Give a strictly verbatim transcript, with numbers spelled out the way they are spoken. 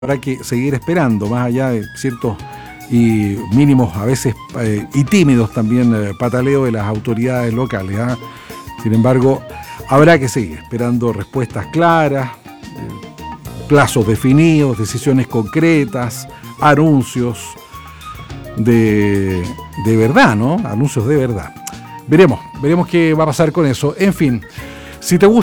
habrá que seguir esperando, más allá de ciertos y mínimos, a veces eh, y tímidos también, eh, pataleos de las autoridades locales. ¿eh? Sin embargo, habrá que seguir esperando respuestas claras, eh, plazos definidos, decisiones concretas, anuncios de, de verdad, ¿no? Anuncios de verdad. Veremos, veremos qué va a pasar con eso. En fin, si te gusta